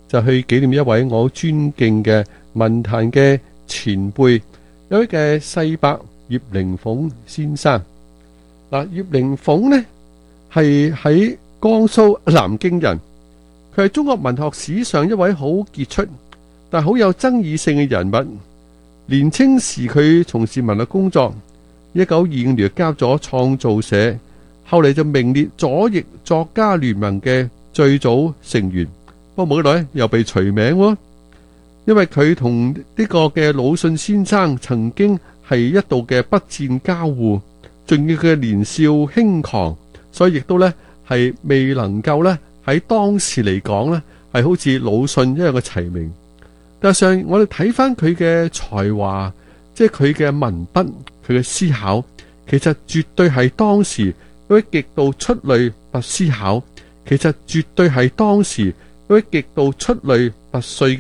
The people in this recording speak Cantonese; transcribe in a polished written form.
就去紀念一位我好尊敬嘅文壇嘅前輩，有位嘅世伯葉靈鳳先生。葉靈鳳呢係喺江蘇南京人，佢係中國文學史上一位好傑出但好有爭議性嘅人物。年青時佢從事文學工作，1925年加入咗創造社，後嚟就名列左翼作家聯盟嘅最早成員。不過冇幾耐又被除名，因為佢同呢個嘅魯迅先生曾經係一度嘅筆戰交互，仲要佢嘅年少輕狂，所以亦都呢係未能夠呢喺當時嚟講呢係好似魯迅一樣嘅齊名。但係上我哋睇翻佢嘅才華，即係佢嘅文筆，佢嘅思考，其實絕對係當時一位極度出類拔思考，其實絕對係當時一位極度出類拔萃